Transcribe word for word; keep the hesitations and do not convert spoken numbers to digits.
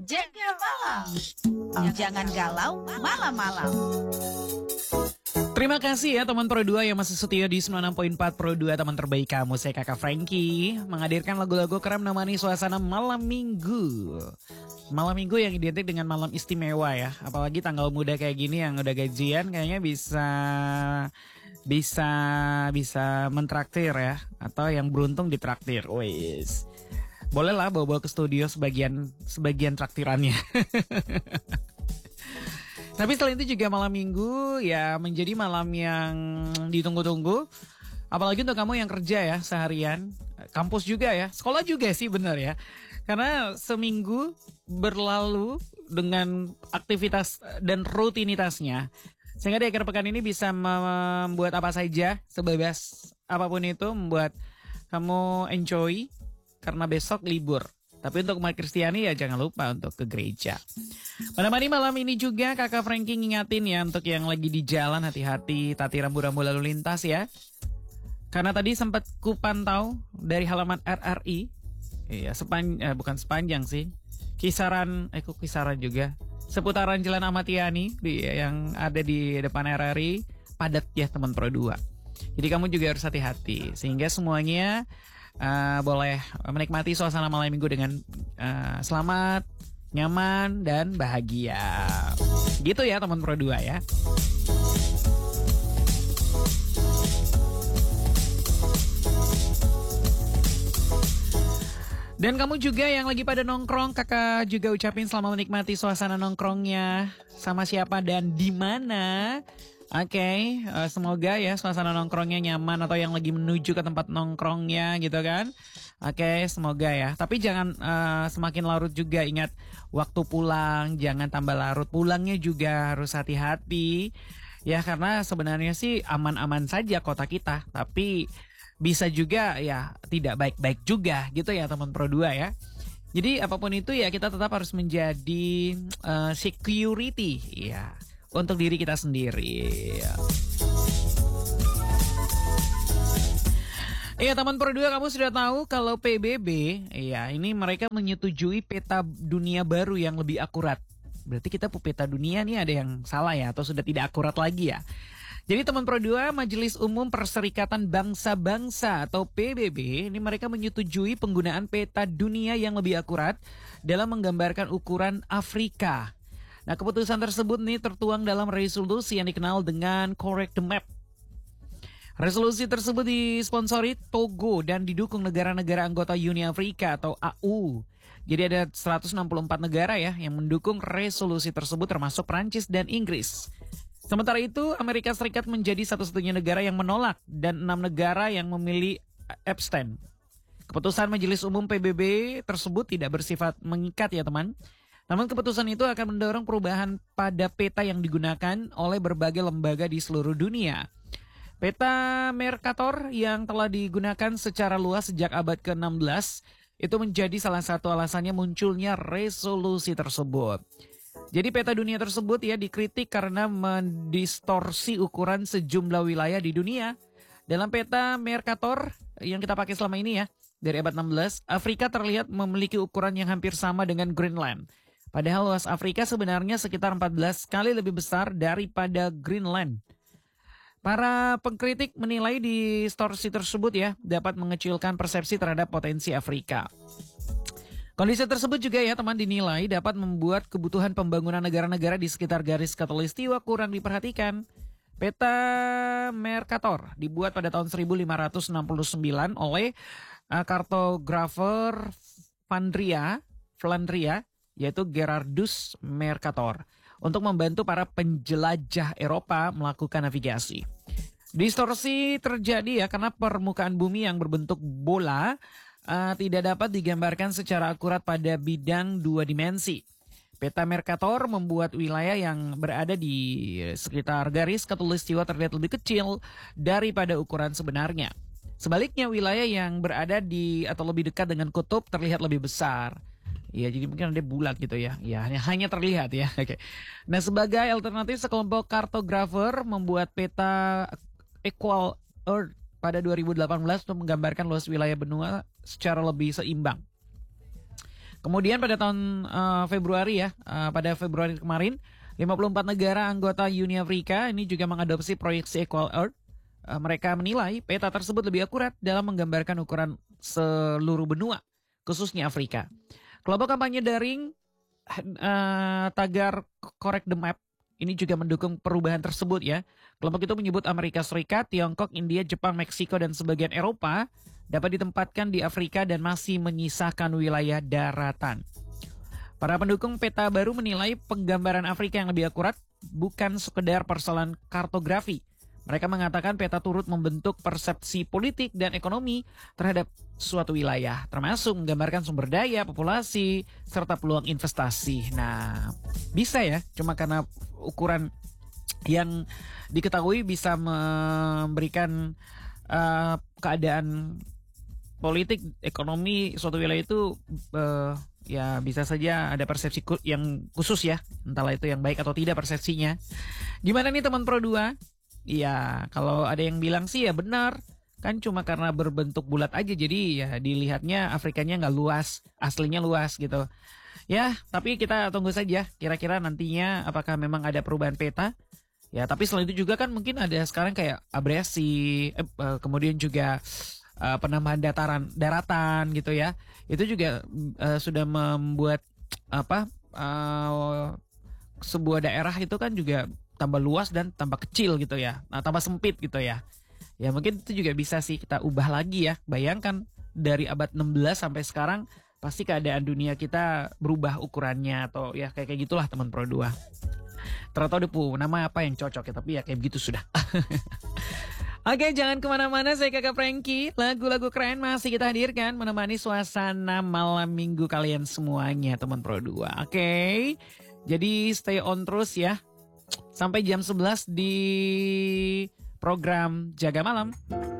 Jaga malam. Jangan galau malam-malam. Terima kasih ya teman Pro dua yang masih setia di sembilan puluh enam koma empat Pro dua, teman terbaik kamu. Saya Kakak Frankie menghadirkan lagu-lagu keren menemani suasana malam minggu. Malam minggu yang identik dengan malam istimewa ya. Apalagi tanggal muda kayak gini yang udah gajian kayaknya bisa bisa bisa mentraktir ya, atau yang beruntung ditraktir. Wes. Boleh lah bawa-bawa ke studio sebagian sebagian traktirannya. Tapi selain itu juga malam minggu ya menjadi malam yang ditunggu-tunggu. Apalagi untuk kamu yang kerja ya seharian. Kampus juga ya, sekolah juga sih benar ya. Karena seminggu berlalu dengan aktivitas dan rutinitasnya. Sehingga di akhir pekan ini bisa membuat apa saja, sebebas apapun itu, membuat kamu enjoy. Karena besok libur. Tapi untuk umat Kristiani ya jangan lupa untuk ke gereja. Menemani malam ini juga Kakak Frankie ngingatin ya untuk yang lagi di jalan, hati-hati tati rambu-rambu lalu lintas ya. Karena tadi sempat kupantau dari halaman R R I. Iya, sepan, eh, bukan sepanjang sih. Kisaran, eh kok kisaran juga. Seputaran Jalan Ahmad Yani di, yang ada di depan R R I. Padat ya teman Pro dua. Jadi kamu juga harus hati-hati. Sehingga semuanya Uh, boleh menikmati suasana malam minggu dengan uh, selamat, nyaman, dan bahagia. Gitu ya teman Pro dua ya. Dan kamu juga yang lagi pada nongkrong, kakak juga ucapin selamat menikmati suasana nongkrongnya. Sama siapa dan di mana. Oke, okay, uh, semoga ya suasana nongkrongnya nyaman, atau yang lagi menuju ke tempat nongkrongnya gitu kan. Oke, okay, semoga ya. Tapi jangan uh, semakin larut juga, ingat waktu pulang jangan tambah larut. Pulangnya juga harus hati-hati. Ya karena sebenarnya sih aman-aman saja kota kita, tapi bisa juga ya tidak baik-baik juga gitu ya teman Pro dua ya. Jadi apapun itu ya kita tetap harus menjadi uh, security ya. Untuk diri kita sendiri. Iya teman Pro dua, kamu sudah tahu kalau P B B, ya ini mereka menyetujui peta dunia baru yang lebih akurat. Berarti kita peta dunia nih ada yang salah ya, atau sudah tidak akurat lagi ya. Jadi teman Pro dua, Majelis Umum Perserikatan Bangsa-Bangsa atau P B B, ini mereka menyetujui penggunaan peta dunia yang lebih akurat dalam menggambarkan ukuran Afrika. Nah, keputusan tersebut nih tertuang dalam resolusi yang dikenal dengan Correct the Map. Resolusi tersebut disponsori Togo dan didukung negara-negara anggota Uni Afrika atau A U. Jadi ada seratus enam puluh empat negara ya yang mendukung resolusi tersebut, termasuk Prancis dan Inggris. Sementara itu, Amerika Serikat menjadi satu-satunya negara yang menolak dan enam negara yang memilih abstain. Keputusan Majelis Umum P B B tersebut tidak bersifat mengikat ya teman. Namun keputusan itu akan mendorong perubahan pada peta yang digunakan oleh berbagai lembaga di seluruh dunia. Peta Mercator yang telah digunakan secara luas sejak abad ke enam belas itu menjadi salah satu alasannya munculnya resolusi tersebut. Jadi peta dunia tersebut ya dikritik karena mendistorsi ukuran sejumlah wilayah di dunia. Dalam peta Mercator yang kita pakai selama ini ya, dari abad enam belas, Afrika terlihat memiliki ukuran yang hampir sama dengan Greenland. Padahal luas Afrika sebenarnya sekitar empat belas kali lebih besar daripada Greenland. Para pengkritik menilai distorsi tersebut ya dapat mengecilkan persepsi terhadap potensi Afrika. Kondisi tersebut juga ya teman dinilai dapat membuat kebutuhan pembangunan negara-negara di sekitar garis khatulistiwa kurang diperhatikan. Peta Mercator dibuat pada tahun seribu lima ratus enam puluh sembilan oleh uh, kartografer Flandria, Flandria yaitu Gerardus Mercator untuk membantu para penjelajah Eropa melakukan navigasi. Distorsi terjadi ya karena permukaan bumi yang berbentuk bola uh, tidak dapat digambarkan secara akurat pada bidang dua dimensi. Peta Mercator membuat wilayah yang berada di sekitar garis khatulistiwa terlihat lebih kecil daripada ukuran sebenarnya. Sebaliknya wilayah yang berada di atau lebih dekat dengan kutub terlihat lebih besar. Ya, jadi mungkin ada bulat gitu ya. Ya, hanya, hanya terlihat ya. Oke. Nah, sebagai alternatif sekelompok kartografer membuat peta Equal Earth pada dua ribu delapan belas untuk menggambarkan luas wilayah benua secara lebih seimbang. Kemudian pada tahun uh, Februari ya, uh, pada Februari kemarin, lima puluh empat negara anggota Uni Afrika ini juga mengadopsi proyeksi Equal Earth. Uh, mereka menilai peta tersebut lebih akurat dalam menggambarkan ukuran seluruh benua, khususnya Afrika. Kelompok kampanye daring uh, tagar Correct the Map ini juga mendukung perubahan tersebut ya. Kelompok itu menyebut Amerika Serikat, Tiongkok, India, Jepang, Meksiko, dan sebagian Eropa dapat ditempatkan di Afrika dan masih menyisakan wilayah daratan. Para pendukung peta baru menilai penggambaran Afrika yang lebih akurat bukan sekedar persoalan kartografi. Mereka mengatakan peta turut membentuk persepsi politik dan ekonomi terhadap suatu wilayah, termasuk menggambarkan sumber daya, populasi, serta peluang investasi. Nah, bisa ya, cuma karena ukuran yang diketahui bisa memberikan uh, keadaan politik, ekonomi suatu wilayah itu uh, ya bisa saja ada persepsi yang khusus ya, entahlah itu yang baik atau tidak persepsinya. Gimana nih teman Pro dua? Iya, kalau ada yang bilang sih ya benar, kan cuma karena berbentuk bulat aja jadi ya dilihatnya Afrikanya nggak luas, aslinya luas gitu. Ya, tapi kita tunggu saja kira-kira nantinya apakah memang ada perubahan peta. Ya, tapi selain itu juga kan mungkin ada sekarang kayak abrasi, eh, kemudian juga uh, penambahan dataran daratan gitu ya. Itu juga uh, sudah membuat apa uh, sebuah daerah itu kan juga tambah luas dan tambah kecil gitu ya. Nah, tambah sempit gitu ya. Ya mungkin itu juga bisa sih kita ubah lagi ya. Bayangkan dari abad enam belas sampai sekarang pasti keadaan dunia kita berubah ukurannya atau ya kayak kayak gitulah teman Pro dua. Ternyata udah pu nama apa yang cocok ya, tapi ya kayak begitu sudah. Oke, jangan kemana-mana, saya Kakak Frankie. Lagu-lagu keren masih kita hadirkan menemani suasana malam minggu kalian semuanya teman Pro dua. Oke, jadi stay on terus ya. Sampai jam sebelas di program Jaga Malam.